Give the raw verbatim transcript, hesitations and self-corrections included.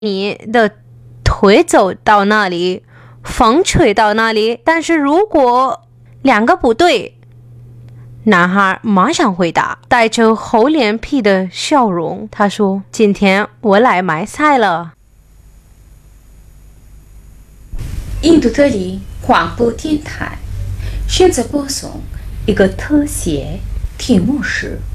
你的腿走到那里，风吹到那里，但是如果两个不对，男孩马上回答，带着厚脸皮的笑容。他说：“今天我来买菜了。” 印度德里广播电台现在播送一个特写，题目是